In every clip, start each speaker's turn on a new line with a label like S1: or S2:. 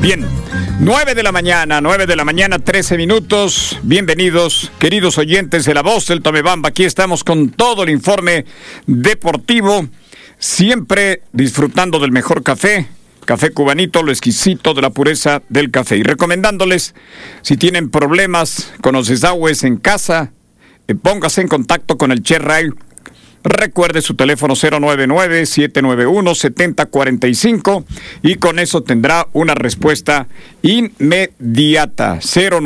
S1: Bien, 9 de la mañana, 13 minutos. Bienvenidos, queridos oyentes de La Voz del Tomebamba. Aquí estamos con todo el informe deportivo, siempre disfrutando del mejor café. Café cubanito, lo exquisito de la pureza del café. Y recomendándoles, si tienen problemas con los desagües en casa, póngase en contacto con el Cherray. Recuerde su teléfono 099-791-7045 y con eso tendrá una respuesta inmediata.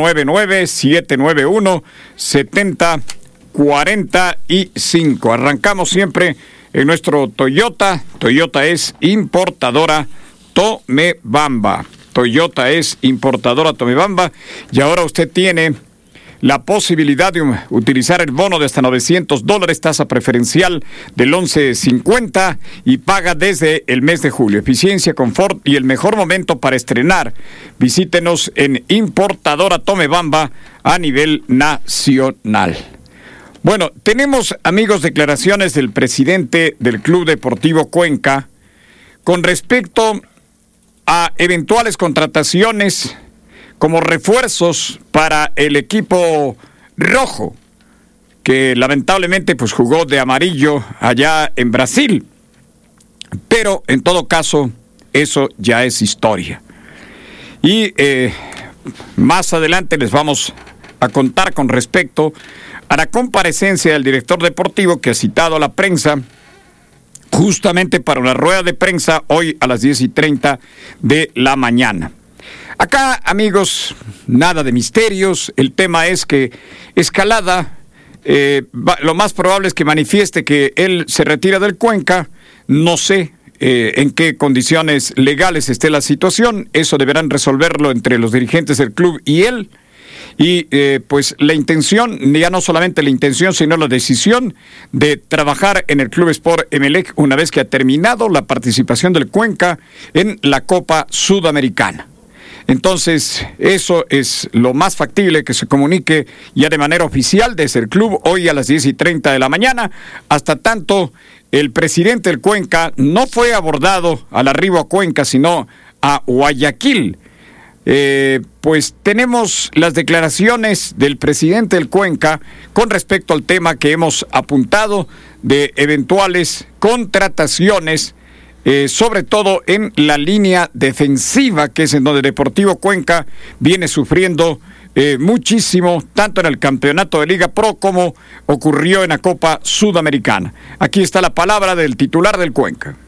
S1: 099-791-7045. Arrancamos siempre en nuestro Toyota. Toyota es importadora Tomebamba. Toyota es importadora Tomebamba y ahora usted tiene la posibilidad de utilizar el bono de hasta $900, tasa preferencial del 11.50 y paga desde el mes de julio. Eficiencia, confort y el mejor momento para estrenar. Visítenos en importadora Tomebamba a nivel nacional. Bueno, tenemos, amigos, declaraciones del presidente del Club Deportivo Cuenca con respecto a eventuales contrataciones como refuerzos para el equipo rojo, que lamentablemente pues jugó de amarillo allá en Brasil. Pero en todo caso, eso ya es historia. Y más adelante les vamos a contar con respecto a la comparecencia del director deportivo que ha citado a la prensa justamente para una rueda de prensa hoy a las 10:30 de la mañana. Acá, amigos, nada de misterios. El tema es que Escalada, lo más probable es que manifieste que él se retira del Cuenca. No sé en qué condiciones legales esté la situación. Eso deberán resolverlo entre los dirigentes del club y él. Y pues la intención, ya no solamente la intención, sino la decisión de trabajar en el Club Sport Emelec una vez que ha terminado la participación del Cuenca en la Copa Sudamericana. Entonces, eso es lo más factible, que se comunique ya de manera oficial desde el club hoy a las 10:30 de la mañana. Hasta tanto, el presidente del Cuenca no fue abordado al arribo a Cuenca, sino a Guayaquil. Pues tenemos las declaraciones del presidente del Cuenca con respecto al tema que hemos apuntado de eventuales contrataciones, sobre todo en la línea defensiva, que es en donde Deportivo Cuenca viene sufriendo muchísimo, tanto en el campeonato de Liga Pro como ocurrió en la Copa Sudamericana. Aquí está la palabra del titular del Cuenca.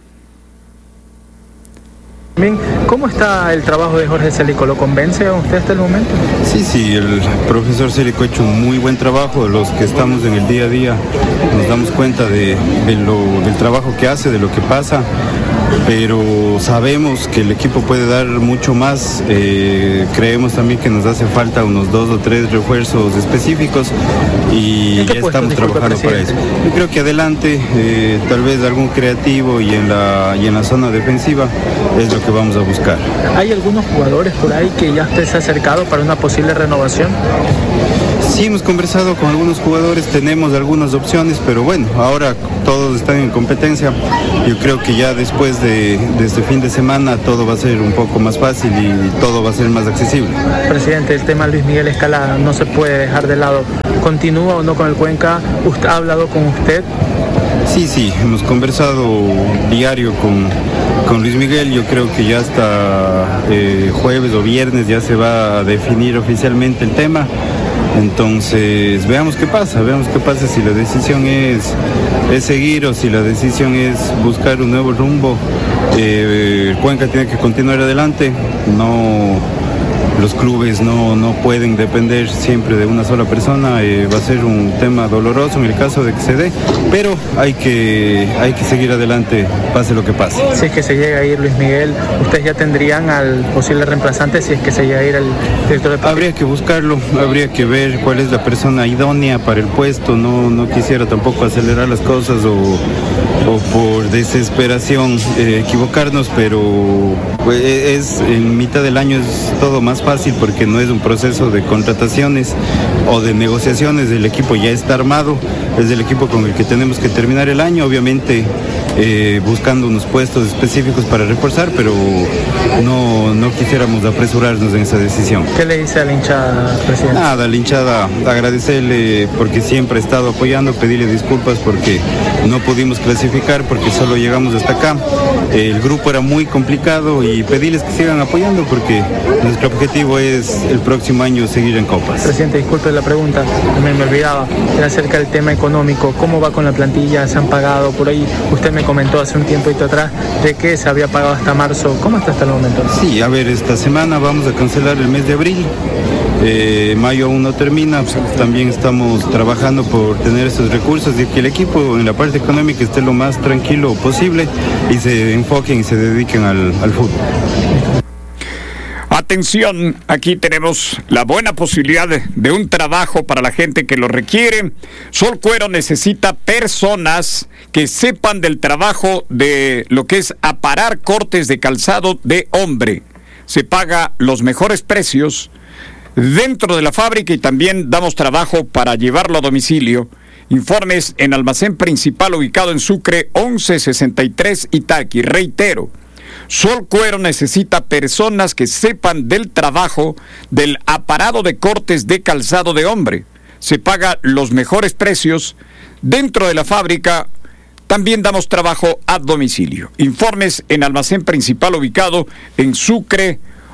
S2: ¿Cómo está el trabajo de Jorge Celico? ¿Lo convence a usted hasta el momento?
S3: Sí, el profesor Celico ha hecho un muy buen trabajo. Los que estamos en el día a día nos damos cuenta del trabajo que hace, de lo que pasa, pero sabemos que el equipo puede dar mucho más. Creemos también que nos hace falta unos 2 o 3 refuerzos específicos y ya estamos trabajando para eso. Yo creo que adelante, tal vez algún creativo y en la zona defensiva es lo que vamos a buscar.
S2: ¿Hay algunos jugadores por ahí que ya usted se ha acercado para una posible renovación?
S3: Sí, hemos conversado con algunos jugadores, tenemos algunas opciones, pero bueno, ahora todos están en competencia. Yo creo que ya después de este fin de semana todo va a ser un poco más fácil y todo va a ser más accesible.
S2: Presidente, el tema Luis Miguel Escalada no se puede dejar de lado. ¿Continúa o no con el Cuenca? ¿Usted ha hablado con usted?
S3: Sí, hemos conversado diario con Luis Miguel. Yo creo que ya hasta jueves o viernes ya se va a definir oficialmente el tema. Entonces, veamos qué pasa si la decisión es seguir o si la decisión es buscar un nuevo rumbo. El Cuenca tiene que continuar adelante. Los clubes no pueden depender siempre de una sola persona. Va a ser un tema doloroso en el caso de que se dé, pero hay que seguir adelante, pase lo que pase.
S2: Si es que se llega a ir Luis Miguel, ¿ustedes ya tendrían al posible reemplazante si es que se llega a ir el director deportivo?
S3: Habría que buscarlo, habría que ver cuál es la persona idónea para el puesto. No quisiera tampoco acelerar las cosas o por desesperación equivocarnos, pero pues, en mitad del año es todo más fácil. fácil porque no es un proceso de contrataciones o de negociaciones, el equipo ya está armado, es el equipo con el que tenemos que terminar el año, obviamente buscando unos puestos específicos para reforzar, pero no quisiéramos apresurarnos en esa decisión.
S2: ¿Qué le dice a la hinchada, presidente?
S3: Nada, a la hinchada agradecerle porque siempre ha estado apoyando, pedirle disculpas porque no pudimos clasificar, porque solo llegamos hasta acá. El grupo era muy complicado y pedirles que sigan apoyando porque nuestro objetivo es el próximo año seguir en Copas.
S2: Presidente, disculpe la pregunta, me olvidaba, era acerca del tema económico. ¿Cómo va con la plantilla? ¿Se han pagado por ahí? Usted me comentó hace un tiempito atrás de que se había pagado hasta marzo. ¿Cómo está hasta el momento?
S3: Sí, a ver, esta semana vamos a cancelar el mes de abril. Mayo aún no termina, también estamos trabajando por tener esos recursos y que el equipo en la parte económica esté lo más tranquilo posible y se enfoquen y se dediquen al fútbol.
S1: Atención, aquí tenemos la buena posibilidad de un trabajo para la gente que lo requiere. Sol Cuero necesita personas que sepan del trabajo de lo que es aparar cortes de calzado de hombre. Se paga los mejores precios dentro de la fábrica y también damos trabajo para llevarlo a domicilio. Informes en almacén principal ubicado en Sucre 1163 Itaqui. Reitero, Sol Cuero necesita personas que sepan del trabajo del aparado de cortes de calzado de hombre. Se paga los mejores precios dentro de la fábrica. También damos trabajo a domicilio. Informes en almacén principal ubicado en Sucre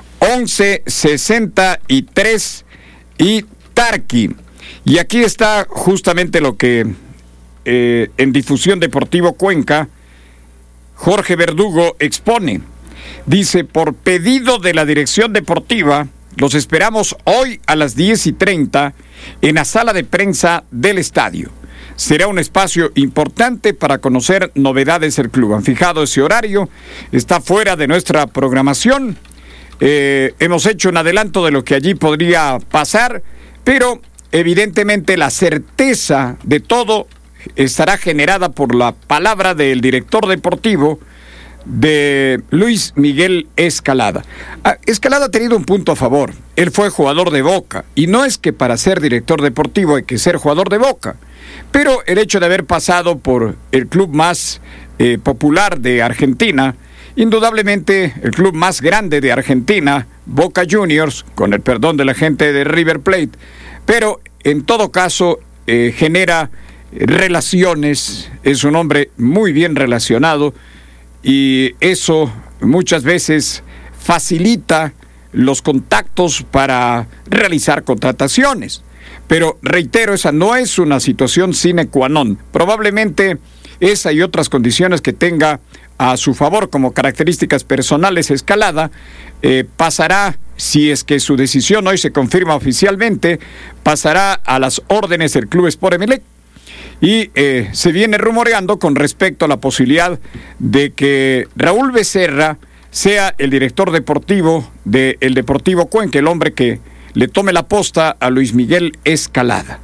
S1: 1163 y Tarqui. Y aquí está justamente lo que en Difusión Deportivo Cuenca Jorge Verdugo expone. Dice: por pedido de la dirección deportiva, los esperamos hoy a las 10:30 en la sala de prensa del estadio. Será un espacio importante para conocer novedades del club. Han fijado ese horario, está fuera de nuestra programación. Hemos hecho un adelanto de lo que allí podría pasar, pero evidentemente la certeza de todo estará generada por la palabra del director deportivo, de Luis Miguel Escalada. Escalada ha tenido un punto a favor. Él fue jugador de Boca, y no es que para ser director deportivo hay que ser jugador de Boca, pero el hecho de haber pasado por el club más popular de Argentina, indudablemente el club más grande de Argentina, Boca Juniors, con el perdón de la gente de River Plate, pero en todo caso genera relaciones, es un hombre muy bien relacionado y eso muchas veces facilita los contactos para realizar contrataciones. Pero reitero, esa no es una situación sine qua non. Probablemente esa y otras condiciones que tenga a su favor como características personales Escalada, pasará, si es que su decisión hoy se confirma oficialmente, pasará a las órdenes del Club Sport Emelec. Y se viene rumoreando con respecto a la posibilidad de que Raúl Becerra sea el director deportivo del Deportivo Cuenca, el hombre que le tome la posta a Luis Miguel Escalada.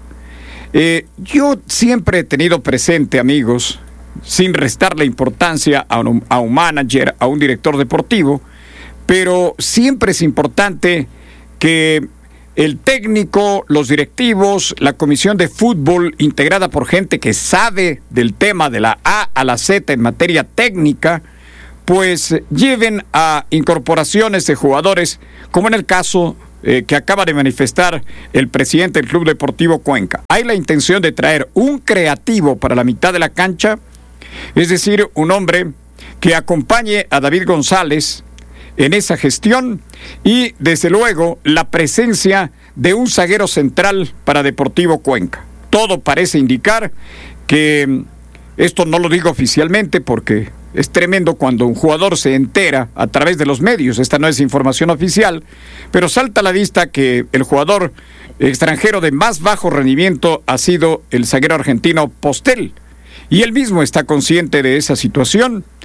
S1: Yo siempre he tenido presente, amigos, sin restarle importancia a un manager, a un director deportivo, pero siempre es importante que el técnico, los directivos, la comisión de fútbol, integrada por gente que sabe del tema de la A a la Z en materia técnica, pues lleven a incorporaciones de jugadores, como en el caso que acaba de manifestar el presidente del Club Deportivo Cuenca. Hay la intención de traer un creativo para la mitad de la cancha, es decir, un hombre que acompañe a David González en esa gestión y, desde luego, la presencia de un zaguero central para Deportivo Cuenca. Todo parece indicar que, esto no lo digo oficialmente porque es tremendo cuando un jugador se entera a través de los medios, esta no es información oficial, pero salta a la vista que el jugador extranjero de más bajo rendimiento ha sido el zaguero argentino Postel, y él mismo está consciente de esa situación.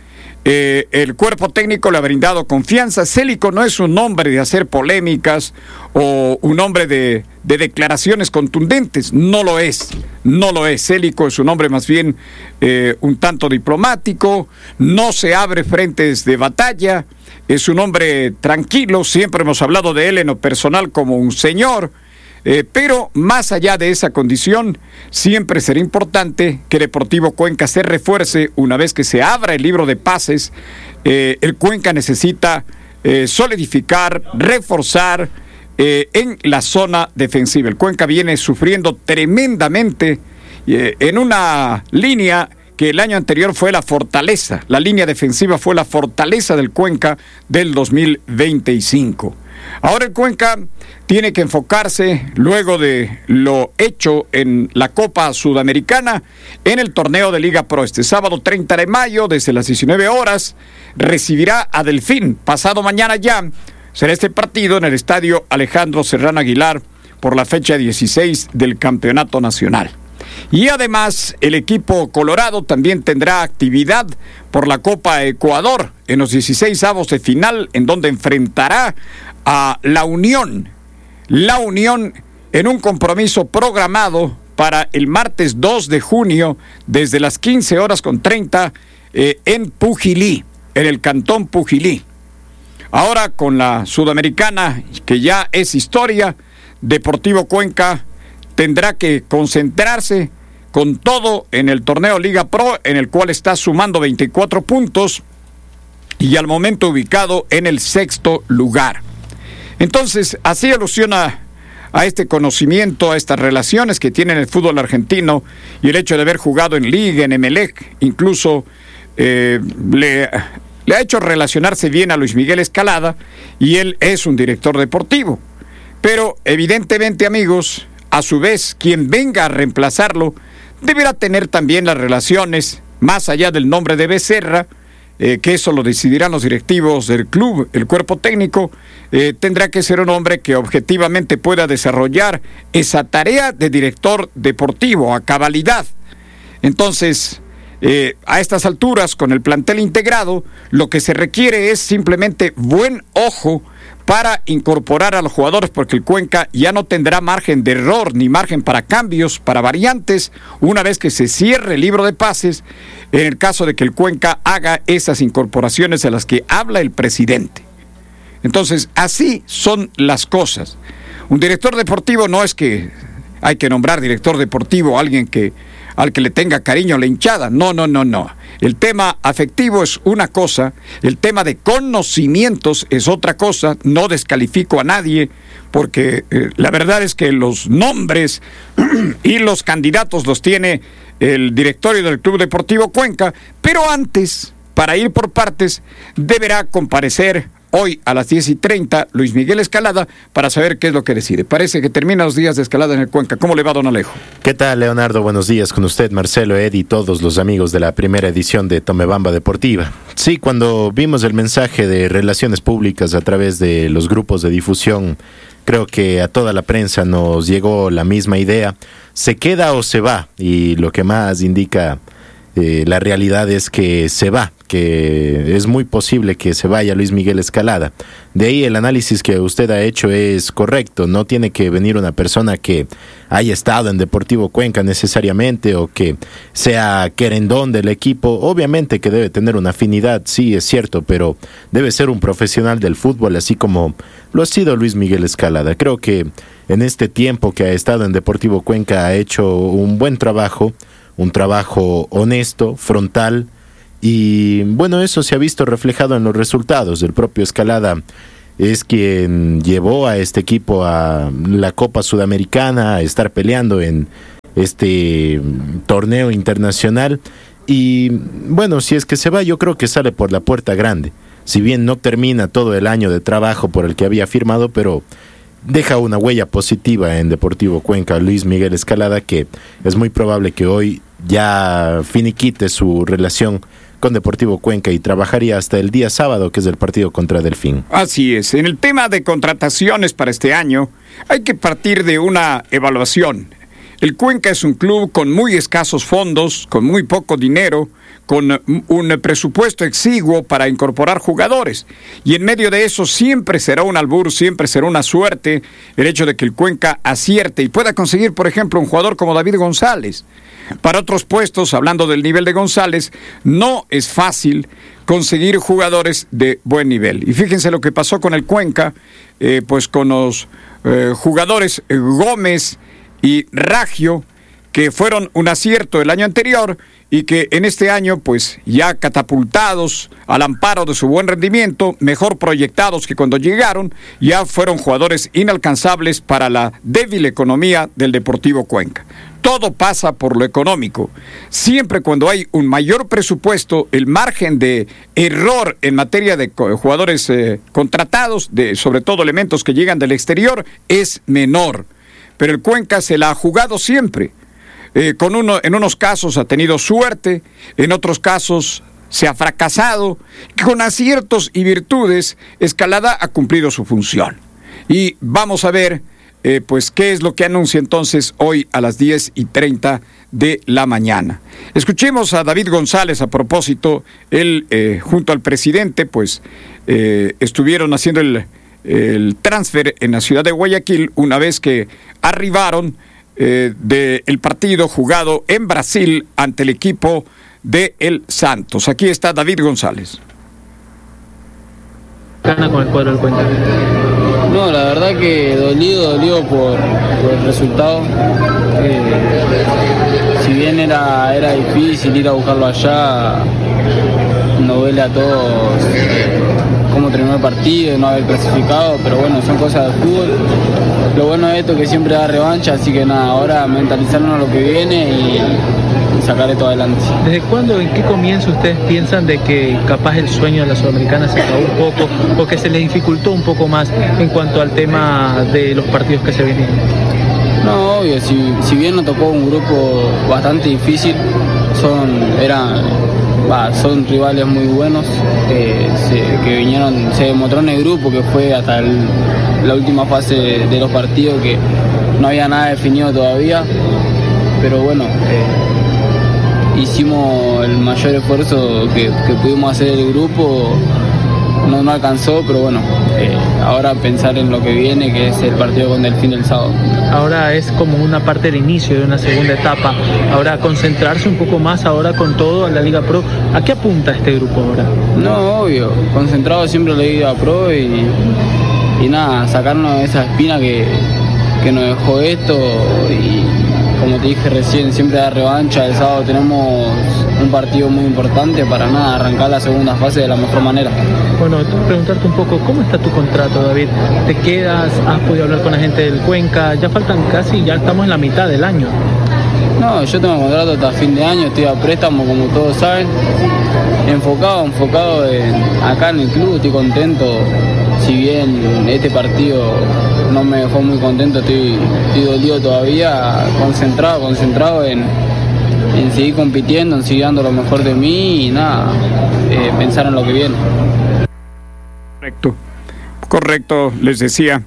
S1: El cuerpo técnico le ha brindado confianza. Célico no es un hombre de hacer polémicas o un hombre de declaraciones contundentes. No lo es. Célico es un hombre más bien un tanto diplomático. No se abre frentes de batalla. Es un hombre tranquilo. Siempre hemos hablado de él en lo personal como un señor. Pero más allá de esa condición, siempre será importante que Deportivo Cuenca se refuerce una vez que se abra el libro de pases. El Cuenca necesita solidificar, reforzar en la zona defensiva. El Cuenca viene sufriendo tremendamente en una línea que el año anterior fue la fortaleza. La línea defensiva fue la fortaleza del Cuenca del 2025. Ahora el Cuenca tiene que enfocarse, luego de lo hecho en la Copa Sudamericana, en el torneo de Liga Pro. Este sábado 30 de mayo, desde las 19 horas, recibirá a Delfín. Pasado mañana ya será este partido en el estadio Alejandro Serrano Aguilar por la fecha 16 del Campeonato Nacional. Y además, el equipo colorado también tendrá actividad por la Copa Ecuador en los 16avos de final, en donde enfrentará a La Unión en un compromiso programado para el martes 2 de junio desde las 15:30 en Pujilí, en el cantón Pujilí. Ahora con la Sudamericana, que ya es historia, Deportivo Cuenca tendrá que concentrarse con todo en el torneo Liga Pro, en el cual está sumando 24 puntos y al momento ubicado en el 6º lugar. Entonces, así alusiona a este conocimiento, a estas relaciones que tiene el fútbol argentino y el hecho de haber jugado en Liga, en Emelec, incluso le ha hecho relacionarse bien a Luis Miguel Escalada, y él es un director deportivo. Pero evidentemente, amigos, a su vez, quien venga a reemplazarlo deberá tener también las relaciones, más allá del nombre de Becerra, que eso lo decidirán los directivos del club, el cuerpo técnico. Tendrá que ser un hombre que objetivamente pueda desarrollar esa tarea de director deportivo a cabalidad. Entonces, a estas alturas, con el plantel integrado, lo que se requiere es simplemente buen ojo para incorporar a los jugadores, porque el Cuenca ya no tendrá margen de error ni margen para cambios, para variantes, una vez que se cierre el libro de pases, en el caso de que el Cuenca haga esas incorporaciones a las que habla el presidente. Entonces, así son las cosas. Un director deportivo no es que hay que nombrar director deportivo a alguien al que le tenga cariño la hinchada. No. El tema afectivo es una cosa, el tema de conocimientos es otra cosa. No descalifico a nadie, porque la verdad es que los nombres y los candidatos los tiene el directorio del Club Deportivo Cuenca, pero antes, para ir por partes, deberá comparecer hoy a las 10:30 Luis Miguel Escalada para saber qué es lo que decide. Parece que termina los días de Escalada en el Cuenca. ¿Cómo le va, don Alejo?
S4: ¿Qué tal, Leonardo? Buenos días con usted, Marcelo, Eddie y todos los amigos de la primera edición de Tomebamba Deportiva. Sí, cuando vimos el mensaje de Relaciones Públicas a través de los grupos de difusión, creo que a toda la prensa nos llegó la misma idea. ¿Se queda o se va? Y lo que más indica la realidad es que se va, que es muy posible que se vaya Luis Miguel Escalada. De ahí el análisis que usted ha hecho es correcto. No tiene que venir una persona que haya estado en Deportivo Cuenca necesariamente o que sea querendón del equipo. Obviamente que debe tener una afinidad, sí, es cierto, pero debe ser un profesional del fútbol, así como lo ha sido Luis Miguel Escalada. Creo que en este tiempo que ha estado en Deportivo Cuenca ha hecho un buen trabajo, un trabajo honesto, frontal, y bueno, eso se ha visto reflejado en los resultados. El propio Escalada es quien llevó a este equipo a la Copa Sudamericana, a estar peleando en este torneo internacional, y bueno, si es que se va, yo creo que sale por la puerta grande. Si bien no termina todo el año de trabajo por el que había firmado, pero deja una huella positiva en Deportivo Cuenca Luis Miguel Escalada, que es muy probable que hoy ya finiquite su relación con Deportivo Cuenca y trabajaría hasta el día sábado, que es el partido contra Delfín.
S1: Así es. En el tema de contrataciones para este año, hay que partir de una evaluación. El Cuenca es un club con muy escasos fondos, con muy poco dinero, con un presupuesto exiguo para incorporar jugadores. Y en medio de eso siempre será un albur, siempre será una suerte el hecho de que el Cuenca acierte y pueda conseguir, por ejemplo, un jugador como David González. Para otros puestos, hablando del nivel de González, no es fácil conseguir jugadores de buen nivel. Y fíjense lo que pasó con el Cuenca, pues con los jugadores Gómez y Raggio, que fueron un acierto el año anterior y que en este año, pues ya catapultados al amparo de su buen rendimiento, mejor proyectados que cuando llegaron, ya fueron jugadores inalcanzables para la débil economía del Deportivo Cuenca. Todo pasa por lo económico. Siempre cuando hay un mayor presupuesto, el margen de error en materia de jugadores contratados, sobre todo elementos que llegan del exterior, es menor. Pero el Cuenca se la ha jugado siempre. En unos casos ha tenido suerte, en otros casos se ha fracasado. Con aciertos y virtudes, Escalada ha cumplido su función. Y vamos a ver pues qué es lo que anuncia entonces hoy a las 10:30 de la mañana. Escuchemos a David González a propósito. Él junto al presidente pues estuvieron haciendo el transfer en la ciudad de Guayaquil una vez que arribaron del partido jugado en Brasil ante el equipo de El Santos. Aquí está David González.
S2: Gana con el cuadro del Cuenca.
S5: No, la verdad que dolido por el resultado. Si bien era difícil ir a buscarlo allá, nos duele a todos cómo terminó el partido, no haber clasificado, pero bueno, son cosas del fútbol. Lo bueno de esto es que siempre da revancha, así que nada, ahora mentalizarnos a lo que viene y sacar esto adelante.
S2: ¿Desde cuándo, en qué comienzo ustedes piensan de que capaz el sueño de la Sudamericana se acabó un poco o que se les dificultó un poco más en cuanto al tema de los partidos que se venían?
S5: No, obvio, si bien nos tocó un grupo bastante difícil, son rivales muy buenos que vinieron, se demostró en el grupo que fue hasta la última fase de los partidos que no había nada definido todavía, pero bueno, hicimos el mayor esfuerzo que pudimos hacer el grupo. No alcanzó, pero bueno, ahora pensar en lo que viene, que es el partido con Delfín del sábado.
S2: Ahora es como una parte del inicio de una segunda etapa, ahora concentrarse un poco más ahora con todo en la Liga Pro. ¿A qué apunta este grupo ahora?
S5: No, obvio, concentrado siempre en la Liga Pro y nada, sacarnos de esa espina que nos dejó esto y como te dije recién, siempre da revancha. El sábado tenemos un partido muy importante para nada, arrancar la segunda fase de la mejor manera.
S2: Bueno, preguntarte un poco, ¿cómo está tu contrato, David? ¿Te quedas? ¿Has podido hablar con la gente del Cuenca? Ya faltan ya estamos en la mitad del año.
S5: No, yo tengo contrato hasta fin de año, estoy a préstamo como todos saben, enfocado acá en el club, estoy contento. Si bien este partido no me dejó muy contento, estoy dolido todavía, concentrado en seguir compitiendo, en seguir dando lo mejor de mí y nada, pensar en lo que viene.
S1: Correcto, les decía.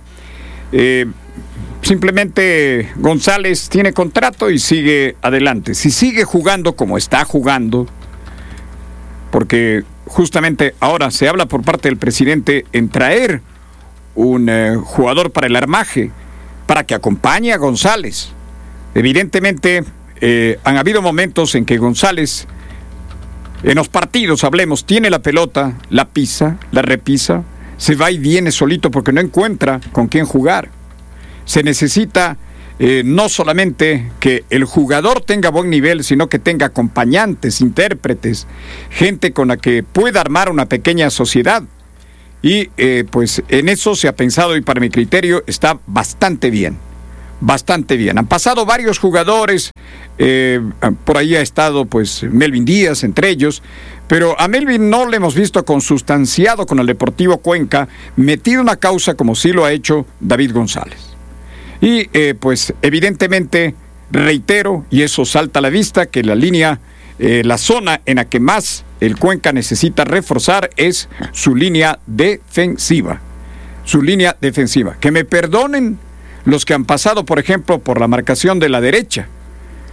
S1: Simplemente González tiene contrato y sigue adelante. Si sigue jugando como está jugando, porque justamente ahora se habla por parte del presidente en traer un jugador para el armaje, para que acompañe a González. Evidentemente, han habido momentos en que González, en los partidos, hablemos, tiene la pelota, la pisa, la repisa, se va y viene solito porque no encuentra con quién jugar. Se necesita no solamente que el jugador tenga buen nivel, sino que tenga acompañantes, intérpretes, gente con la que pueda armar una pequeña sociedad. Y pues en eso se ha pensado y para mi criterio está bastante bien. Bastante bien. Han pasado varios jugadores, por ahí ha estado pues Melvin Díaz entre ellos, pero a Melvin no le hemos visto consustanciado con el Deportivo Cuenca, metido en una causa como sí lo ha hecho David González. Y pues evidentemente reitero, y eso salta a la vista, que la línea, la zona en la que más el Cuenca necesita reforzar es su línea defensiva. Su línea defensiva. Que me perdonen los que han pasado, por ejemplo, por la marcación de la derecha.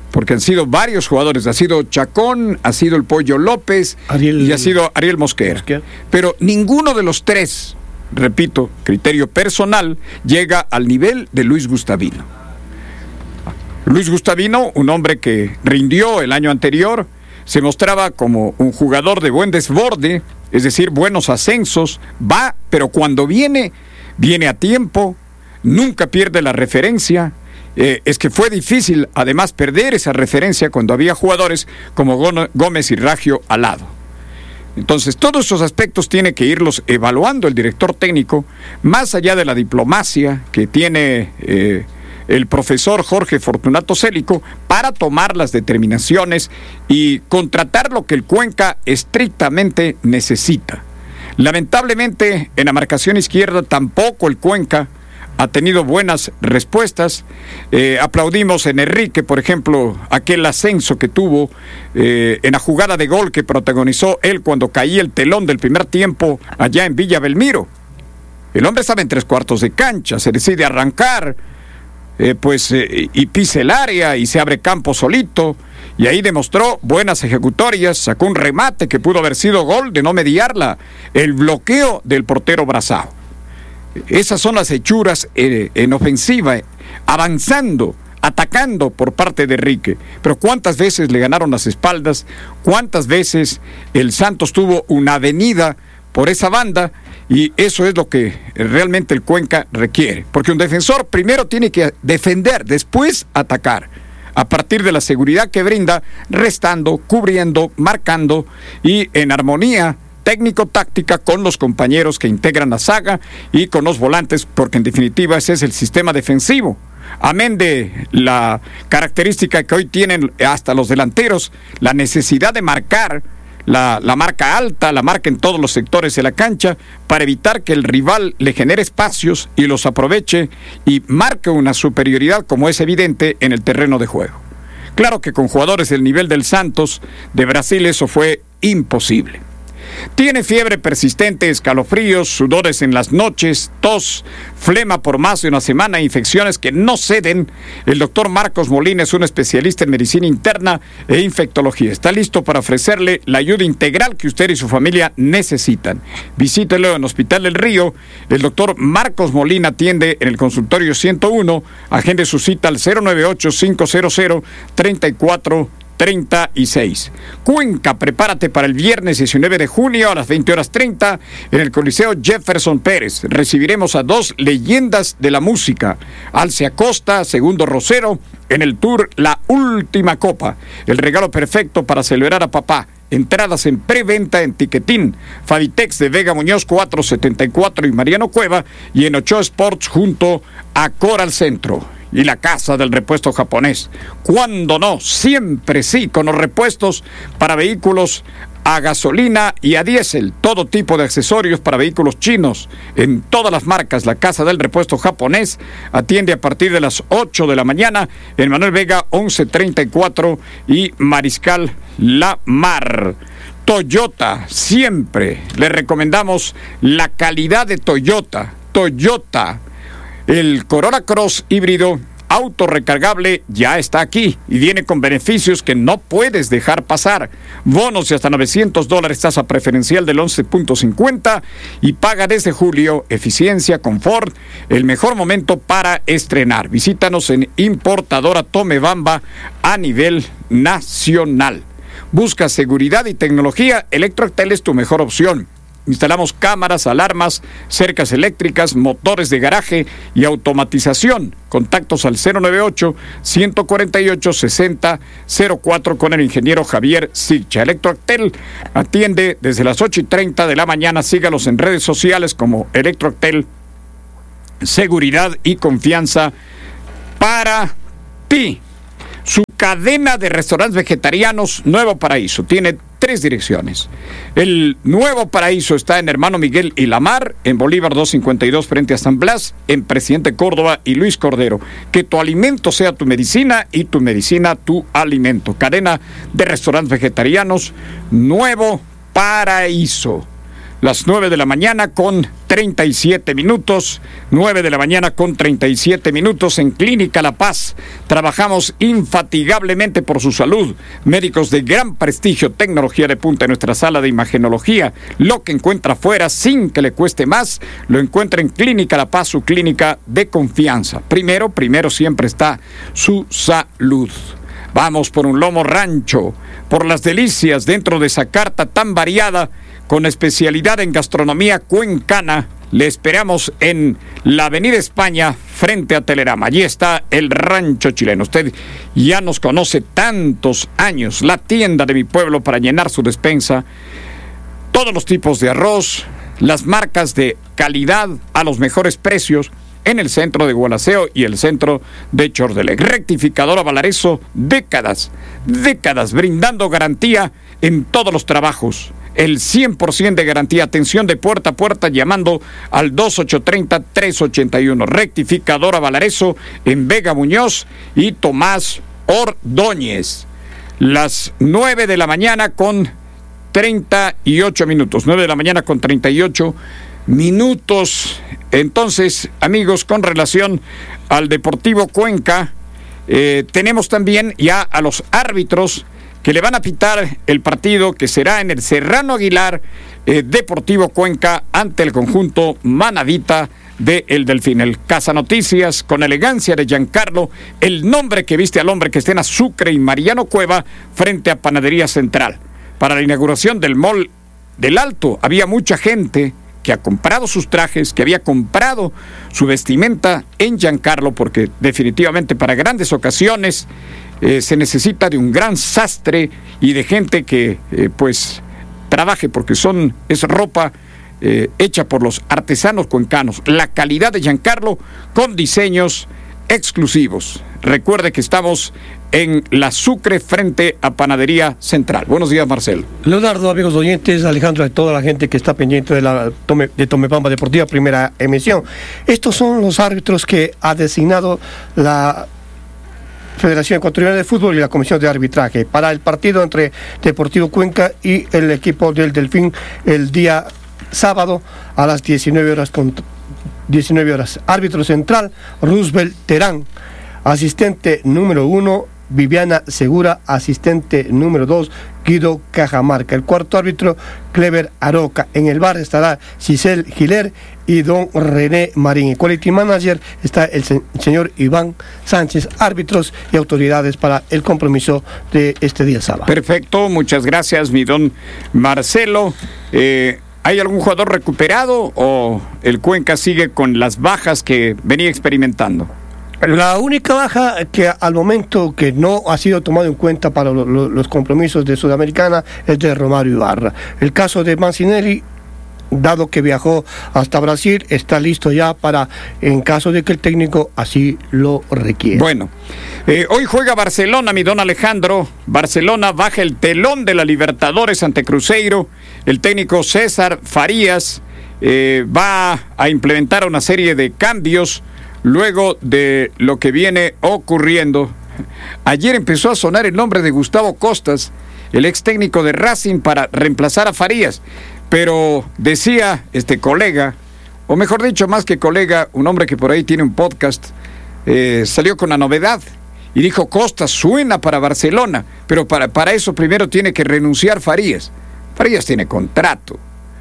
S1: porque han sido varios jugadores, ha sido Chacón, ha sido el Pollo López y ha sido Ariel Mosquera. Pero ninguno de los tres, repito, criterio personal, llega al nivel de Luis Gustavino. Luis Gustavino, un hombre que rindió el año anterior, se mostraba como un jugador de buen desborde, es decir, buenos ascensos, pero cuando viene a tiempo, nunca pierde la referencia. Es que fue difícil además perder esa referencia cuando había jugadores como Gómez y Raggio al lado. Entonces todos esos aspectos tiene que irlos evaluando el director técnico, más allá de la diplomacia que tiene el profesor Jorge Fortunato Célico, para tomar las determinaciones y contratar lo que el Cuenca estrictamente necesita. Lamentablemente en la marcación izquierda tampoco el Cuenca ha tenido buenas respuestas. Aplaudimos en Enrique, por ejemplo, aquel ascenso que tuvo en la jugada de gol que protagonizó él cuando caía el telón del primer tiempo allá en Villa Belmiro. El hombre estaba en 3/4 de cancha, se decide arrancar, y pisa el área y se abre campo solito, y ahí demostró buenas ejecutorias, sacó un remate que pudo haber sido gol de no mediarla, el bloqueo del portero Brazao. Esas son las hechuras en ofensiva, avanzando, atacando por parte de Enrique. Pero ¿cuántas veces le ganaron las espaldas? ¿Cuántas veces el Santos tuvo una avenida por esa banda? Y eso es lo que realmente el Cuenca requiere. Porque un defensor primero tiene que defender, después atacar. A partir de la seguridad que brinda, restando, cubriendo, marcando y en armonía técnico-táctica con los compañeros que integran la saga y con los volantes, porque en definitiva ese es el sistema defensivo. Amén de la característica que hoy tienen hasta los delanteros, la necesidad de marcar, la marca alta, la marca en todos los sectores de la cancha, para evitar que el rival le genere espacios y los aproveche y marque una superioridad como es evidente en el terreno de juego. Claro que con jugadores del nivel del Santos de Brasil eso fue imposible. Tiene fiebre persistente, escalofríos, sudores en las noches, tos, flema por más de una semana, infecciones que no ceden. El doctor Marcos Molina es un especialista en medicina interna e infectología. Está listo para ofrecerle la ayuda integral que usted y su familia necesitan. Visítelo en Hospital del Río. El doctor Marcos Molina atiende en el consultorio 101. Agende su cita al 098-500-3436. Cuenca, prepárate para el viernes 19 de junio a las 20:30 en el Coliseo Jefferson Pérez. Recibiremos a dos leyendas de la música, Alce Acosta, Segundo Rosero, en el tour La Última Copa. El regalo perfecto para celebrar a papá. Entradas en preventa en Tiquetín, Faditex de Vega Muñoz 474 y Mariano Cueva, y en Ochoa Sports junto a Coral Centro. Y la casa del repuesto japonés. ¿Cuándo no? Siempre sí, con los repuestos para vehículos a gasolina y a diésel. Todo tipo de accesorios para vehículos chinos. En todas las marcas, la casa del repuesto japonés atiende a partir de las 8 de la mañana en Manuel Vega 1134 y Mariscal La Mar. Toyota, siempre le recomendamos la calidad de Toyota. Toyota. El Corolla Cross híbrido autorrecargable ya está aquí y viene con beneficios que no puedes dejar pasar. Bonos de hasta $900, tasa preferencial del 11.50 y paga desde julio. Eficiencia, confort, el mejor momento para estrenar. Visítanos en Importadora Tomebamba a nivel nacional. Busca seguridad y tecnología, Electroactel es tu mejor opción. Instalamos cámaras, alarmas, cercas eléctricas, motores de garaje y automatización. Contactos al 098-148-6004 con el ingeniero Javier Sicha. Electroactel atiende desde las 8:30 de la mañana. Sígalos en redes sociales como Electroactel. Seguridad y confianza para ti. Su cadena de restaurantes vegetarianos Nuevo Paraíso tiene 3 direcciones. El Nuevo Paraíso está en Hermano Miguel y La Mar, en Bolívar 252 frente a San Blas, en Presidente Córdoba y Luis Cordero. Que tu alimento sea tu medicina y tu medicina tu alimento. Cadena de restaurantes vegetarianos Nuevo Paraíso. las 9 de la mañana con 37 minutos. 9 de la mañana con 37 minutos en Clínica La Paz. Trabajamos infatigablemente por su salud. Médicos de gran prestigio, tecnología de punta en nuestra sala de imagenología. Lo que encuentra afuera sin que le cueste más, lo encuentra en Clínica La Paz, su clínica de confianza. Primero siempre está su salud. Vamos por un lomo rancho, por las delicias dentro de esa carta tan variada, con especialidad en gastronomía cuencana. Le esperamos en la Avenida España, frente a Telerama. Allí está el Rancho Chileno. Usted ya nos conoce tantos años. La tienda de mi pueblo para llenar su despensa. Todos los tipos de arroz, las marcas de calidad a los mejores precios. En el centro de Gualaceo y el centro de Chordelec. Rectificadora Valareso, décadas brindando garantía en todos los trabajos. El 100% de garantía, atención de puerta a puerta llamando al 2830-381. Rectificadora Valareso en Vega Muñoz y Tomás Ordóñez. Las 9 de la mañana con 38 minutos. 9 de la mañana con 38 minutos. Entonces, amigos, con relación al Deportivo Cuenca, tenemos también ya a los árbitros que le van a pitar el partido que será en el Serrano Aguilar, Deportivo Cuenca ante el conjunto manavita de El Delfín. El Casa Noticias, con elegancia de Giancarlo, el nombre que viste al hombre que está en Sucre y Mariano Cueva, frente a Panadería Central. Para la inauguración del Mall del Alto, había mucha gente que ha comprado sus trajes, que había comprado su vestimenta en Giancarlo, porque definitivamente para grandes ocasiones se necesita de un gran sastre y de gente que pues trabaje, porque es ropa hecha por los artesanos cuencanos. La calidad de Giancarlo con diseños exclusivos. Recuerde que estamos en la Sucre frente a Panadería Central. Buenos días, Marcelo.
S6: Leonardo, amigos oyentes, Alejandro, de toda la gente que está pendiente de Tomebamba Deportiva, primera emisión. Estos son los árbitros que ha designado la Federación Ecuatoriana de Fútbol y la Comisión de Arbitraje para el partido entre Deportivo Cuenca y el equipo del Delfín el día sábado a las 19 horas. Árbitro central, Roosevelt Terán. Asistente número 1, Viviana Segura. Asistente número 2, Guido Cajamarca. El cuarto árbitro, Clever Aroca. En el bar estará Giselle Giler y don René Marín. El quality manager está el señor Iván Sánchez. Árbitros y autoridades para el compromiso de este día sábado.
S1: Perfecto, muchas gracias, mi don Marcelo. ¿Hay algún jugador recuperado o el Cuenca sigue con las bajas que venía experimentando?
S6: La única baja que al momento que no ha sido tomado en cuenta para los compromisos de Sudamericana es de Romario Ibarra. El caso de Mancinelli, dado que viajó hasta Brasil, está listo ya para, en caso de que el técnico así lo requiera.
S1: Bueno, hoy juega Barcelona, mi don Alejandro. Barcelona baja el telón de la Libertadores ante Cruzeiro. El técnico César Farías va a implementar una serie de cambios luego de lo que viene ocurriendo. Ayer empezó a sonar el nombre de Gustavo Costas, el ex técnico de Racing, para reemplazar a Farías. Pero decía este colega, o mejor dicho, más que colega, un hombre que por ahí tiene un podcast, salió con la novedad y dijo: Costas suena para Barcelona, pero para eso primero tiene que renunciar Farías. Farías tiene contrato.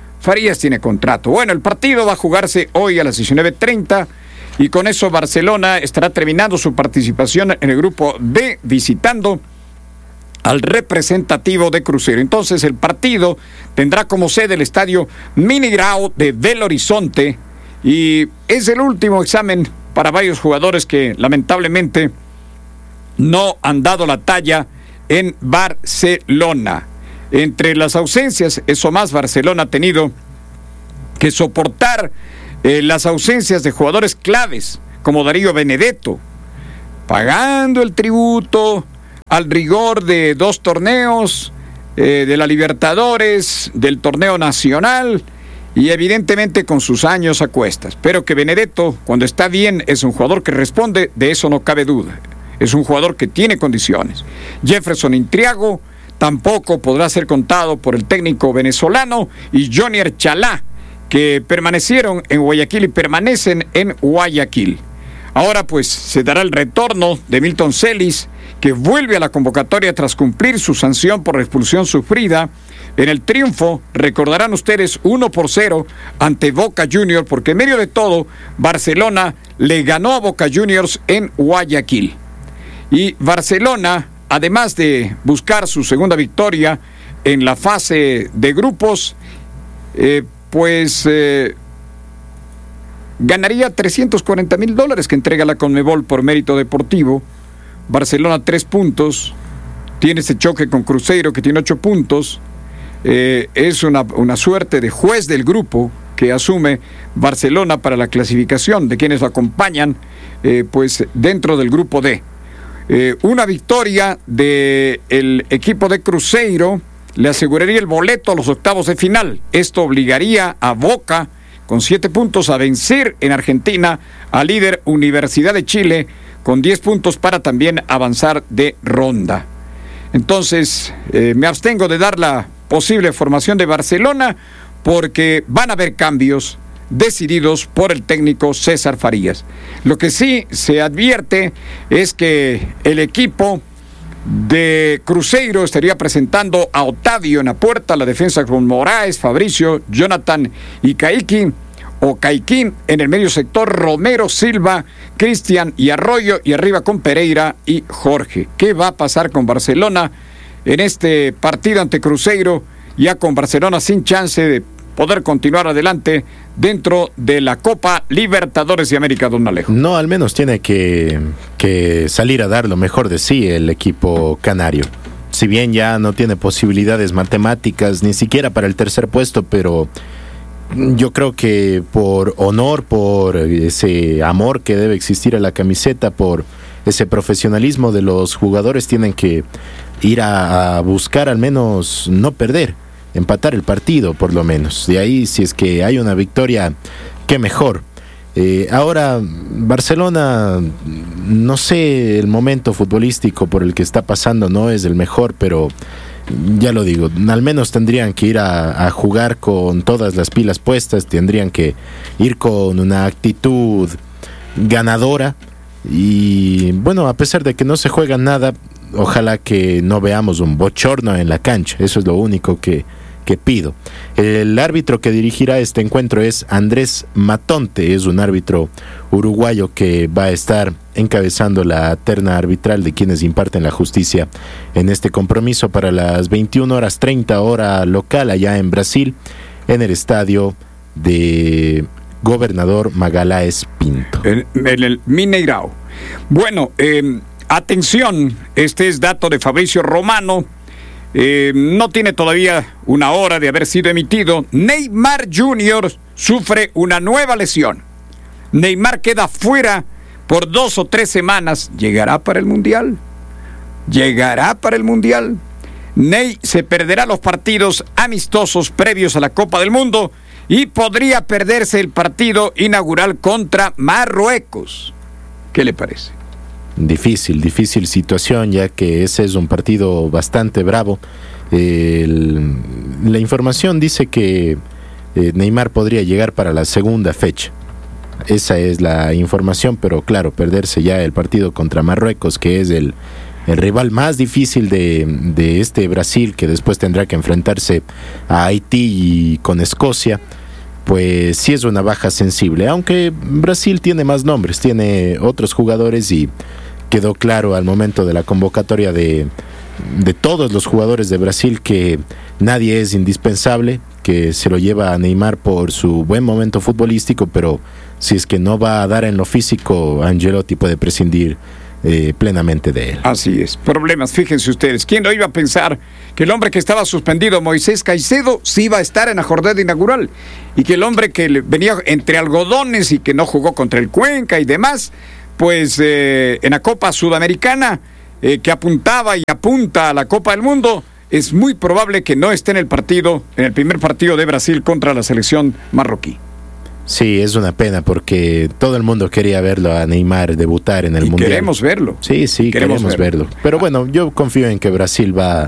S1: Bueno, el partido va a jugarse hoy a las 19:30 y con eso Barcelona estará terminando su participación en el grupo D, visitando al representativo de Cruzeiro. Entonces el partido tendrá como sede el estadio Mineirao de Belo Horizonte y es el último examen para varios jugadores que lamentablemente no han dado la talla en Barcelona. Entre las ausencias, eso más, Barcelona ha tenido que soportar las ausencias de jugadores claves como Darío Benedetto, pagando el tributo al rigor de 2 torneos, de la Libertadores, del torneo nacional, y evidentemente con sus años a cuestas. Pero que Benedetto, cuando está bien, es un jugador que responde, de eso no cabe duda. Es un jugador que tiene condiciones. Jefferson Intriago tampoco podrá ser contado por el técnico venezolano, y Johnny Chalá, que permanecieron en Guayaquil y permanecen en Guayaquil. Ahora pues se dará el retorno de Milton Celis, que vuelve a la convocatoria tras cumplir su sanción por la expulsión sufrida en el triunfo, recordarán ustedes, 1-0 ante Boca Juniors, porque en medio de todo, Barcelona le ganó a Boca Juniors en Guayaquil. Y Barcelona, además de buscar su segunda victoria en la fase de grupos, ganaría $340,000 que entrega la Conmebol por mérito deportivo. Barcelona 3 puntos, tiene ese choque con Cruzeiro que tiene 8 puntos. Es una suerte de juez del grupo que asume Barcelona para la clasificación de quienes lo acompañan, pues dentro del grupo D. Una victoria del equipo de Cruzeiro le aseguraría el boleto a los octavos de final. Esto obligaría a Boca, con 7 puntos, a vencer en Argentina al líder Universidad de Chile, con 10 puntos para también avanzar de ronda. Entonces, me abstengo de dar la posible formación de Barcelona porque van a haber cambios decididos por el técnico César Farías. Lo que sí se advierte es que el equipo de Cruzeiro estaría presentando a Otavio en la puerta, la defensa con Moraes, Fabricio, Jonathan y Caiquín en el medio sector, Romero, Silva, Cristian y Arroyo, y arriba con Pereira y Jorge. ¿Qué va a pasar con Barcelona en este partido ante Cruzeiro? Ya con Barcelona sin chance de poder continuar adelante dentro de la Copa Libertadores de América, don Alejo.
S4: No, al menos tiene que salir a dar lo mejor de sí el equipo canario. Si bien ya no tiene posibilidades matemáticas ni siquiera para el tercer puesto, pero yo creo que por honor, por ese amor que debe existir a la camiseta, por ese profesionalismo de los jugadores, tienen que ir a buscar al menos no perder, empatar el partido por lo menos. De ahí, si es que hay una victoria, qué mejor. Ahora, Barcelona, no sé, el momento futbolístico por el que está pasando no es el mejor, pero ya lo digo, al menos tendrían que ir a jugar con todas las pilas puestas, tendrían que ir con una actitud ganadora. Y bueno, a pesar de que no se juega nada, ojalá que no veamos un bochorno en la cancha. Eso es lo único que pido. El árbitro que dirigirá este encuentro es Andrés Matonte, es un árbitro uruguayo que va a estar encabezando la terna arbitral de quienes imparten la justicia en este compromiso para las 21:30 hora local allá en Brasil, en el estadio de Gobernador Magalhães Pinto. En
S1: el Mineirão. Bueno, atención, este es dato de Fabricio Romano. No tiene todavía una hora de haber sido emitido. Neymar Jr. sufre una nueva lesión. Neymar queda fuera por 2 o 3 semanas. ¿Llegará para el Mundial? Ney se perderá los partidos amistosos previos a la Copa del Mundo y podría perderse el partido inaugural contra Marruecos. ¿Qué le parece?
S4: Difícil situación, ya que ese es un partido bastante bravo. La información dice que Neymar podría llegar para la segunda fecha. Esa es la información, pero claro, perderse ya el partido contra Marruecos, que es el rival más difícil de este Brasil, que después tendrá que enfrentarse a Haití y con Escocia, pues sí es una baja sensible, aunque Brasil tiene más nombres, tiene otros jugadores, y quedó claro al momento de la convocatoria de todos los jugadores de Brasil que nadie es indispensable, que se lo lleva a Neymar por su buen momento futbolístico, pero si es que no va a dar en lo físico, Ancelotti puede prescindir plenamente de él.
S1: Así es, problemas, fíjense ustedes, ¿quién lo iba a pensar que el hombre que estaba suspendido, Moisés Caicedo, sí iba a estar en la jornada inaugural, y que el hombre que venía entre algodones y que no jugó contra el Cuenca y demás, pues en la Copa Sudamericana, que apuntaba y apunta a la Copa del Mundo, es muy probable que no esté en el primer partido de Brasil contra la selección marroquí.
S4: Sí, es una pena porque todo el mundo quería verlo a Neymar debutar en el Mundial.
S1: Queremos verlo.
S4: Sí, queremos verlo. Pero bueno, yo confío en que Brasil va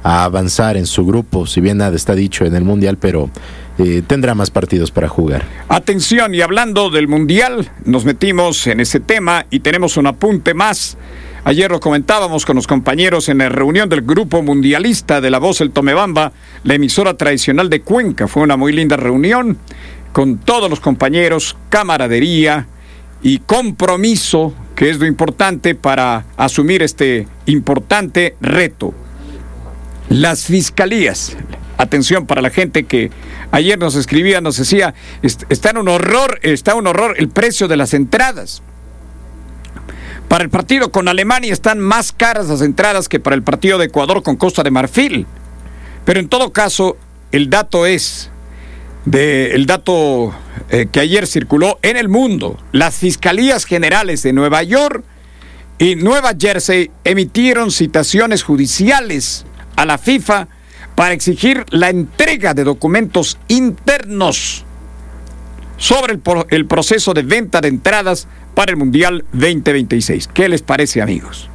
S4: a avanzar en su grupo, si bien nada está dicho en el Mundial, pero tendrá más partidos para jugar.
S1: Atención, y hablando del Mundial, nos metimos en ese tema y tenemos un apunte más. Ayer lo comentábamos con los compañeros en la reunión del grupo mundialista de La Voz del Tomebamba, la emisora tradicional de Cuenca. Fue una muy linda reunión con todos los compañeros, camaradería y compromiso, que es lo importante para asumir este importante reto. Las fiscalías, atención para la gente que ayer nos escribía, nos decía, está un horror el precio de las entradas. Para el partido con Alemania están más caras las entradas que para el partido de Ecuador con Costa de Marfil. Pero en todo caso, el dato que ayer circuló en el mundo. Las fiscalías generales de Nueva York y Nueva Jersey emitieron citaciones judiciales a la FIFA para exigir la entrega de documentos internos sobre el proceso de venta de entradas para el Mundial 2026. ¿Qué les parece, amigos?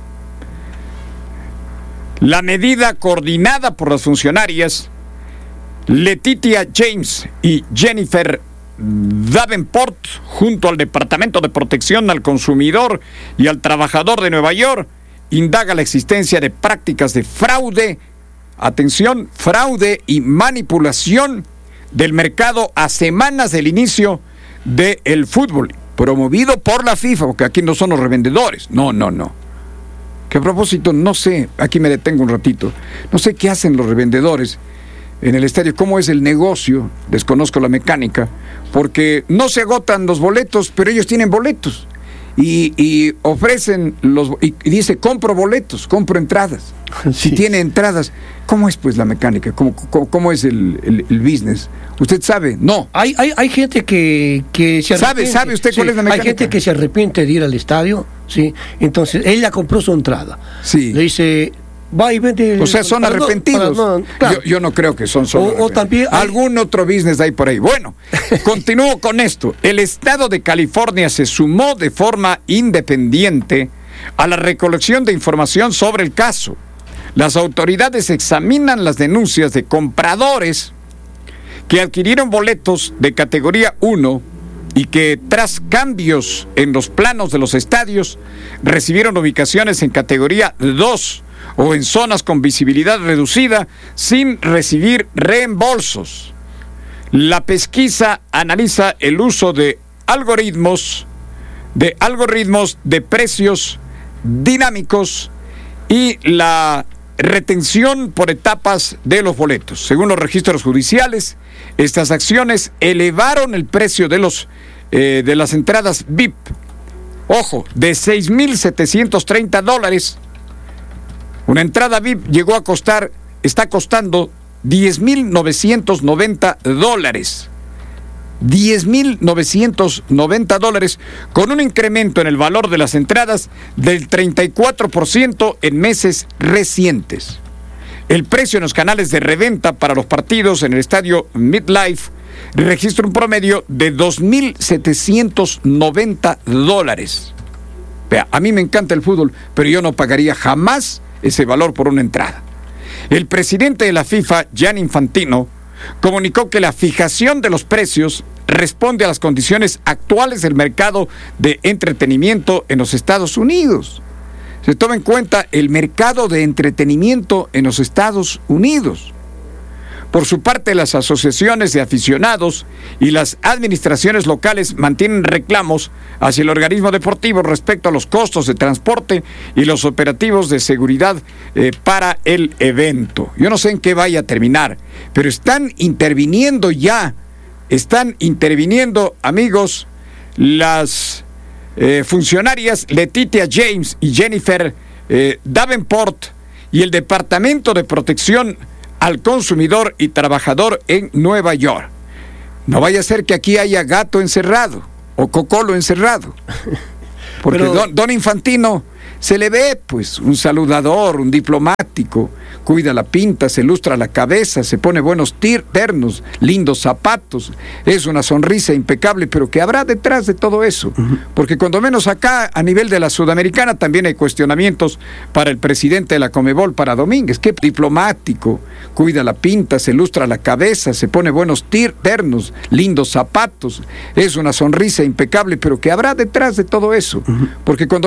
S1: La medida, coordinada por las funcionarias Letitia James y Jennifer Davenport, junto al Departamento de Protección al Consumidor y al Trabajador de Nueva York, indaga la existencia de prácticas de fraude, atención, fraude y manipulación del mercado a semanas del inicio del fútbol, promovido por la FIFA, porque aquí no son los revendedores. No. Que a propósito, no sé, aquí me detengo un ratito, no sé qué hacen los revendedores en el estadio, cómo es el negocio, desconozco la mecánica, porque no se agotan los boletos, pero ellos tienen boletos y ofrecen y dice, compro boletos, compro entradas. Sí. Si tiene entradas, ¿cómo es pues la mecánica? ¿Cómo es el business? ¿Usted sabe? No.
S6: Hay gente que se arrepiente. ¿Sabe usted cuál es la mecánica? Hay gente que se arrepiente de ir al estadio, ¿sí? Entonces, ella compró su entrada. Sí. Le dice, va y vende.
S1: O sea, son arrepentidos. Claro. Yo no creo que son solo. O también algún otro business hay por ahí. Bueno, continúo con esto. El estado de California se sumó de forma independiente a la recolección de información sobre el caso. Las autoridades examinan las denuncias de compradores que adquirieron boletos de categoría 1 y que tras cambios en los planos de los estadios recibieron ubicaciones en categoría 2 o en zonas con visibilidad reducida sin recibir reembolsos. La pesquisa analiza el uso de algoritmos de precios dinámicos y la retención por etapas de los boletos. Según los registros judiciales, estas acciones elevaron el precio de las entradas VIP. Ojo, de $6,730. Una entrada VIP está costando $10,990. $10,990, con un incremento en el valor de las entradas del 34% en meses recientes. El precio en los canales de reventa para los partidos en el estadio MetLife registra un promedio de $2,790. Vea, a mí me encanta el fútbol, pero yo no pagaría jamás ese valor por una entrada. El presidente de la FIFA, Gianni Infantino, comunicó que la fijación de los precios responde a las condiciones actuales del mercado de entretenimiento en los Estados Unidos. Se toma en cuenta el mercado de entretenimiento en los Estados Unidos. Por su parte, las asociaciones de aficionados y las administraciones locales mantienen reclamos hacia el organismo deportivo respecto a los costos de transporte y los operativos de seguridad para el evento. Yo no sé en qué vaya a terminar, pero están interviniendo, amigos, las funcionarias Letitia James y Jennifer Davenport y el Departamento de Protección al Consumidor y Trabajador en Nueva York. No vaya a ser que aquí haya gato encerrado o cocolo encerrado. Porque don Infantino se le ve pues un saludador, un diplomático, cuida la pinta, se lustra la cabeza, se pone buenos ternos, lindos zapatos, es una sonrisa impecable, pero ¿qué habrá detrás de todo eso? Porque cuando menos acá, a nivel de la Sudamericana, también hay cuestionamientos para el presidente de la Conmebol, para Domínguez. ¿Qué diplomático? Cuida la pinta, se lustra la cabeza, se pone buenos ternos, lindos zapatos, es una sonrisa impecable, pero ¿qué habrá detrás de todo eso? Porque cuando